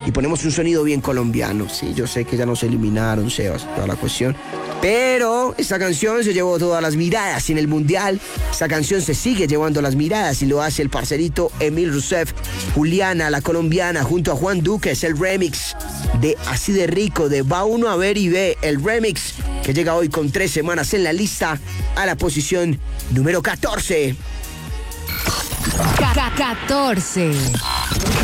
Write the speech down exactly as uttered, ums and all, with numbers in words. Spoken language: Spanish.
y ponemos un sonido bien colombiano. Sí, yo sé que ya nos eliminaron, Sebas, toda la cuestión. Pero esta canción se llevó todas las miradas en el Mundial. Esta canción se sigue llevando las miradas y lo hace el parcerito Emil Rousseff, Juliana, la colombiana, junto a Juan Duque. Es el remix de Así de Rico, de Va Uno a Ver y Ve. El remix que llega hoy con tres semanas en la lista a la posición número catorce. catorce.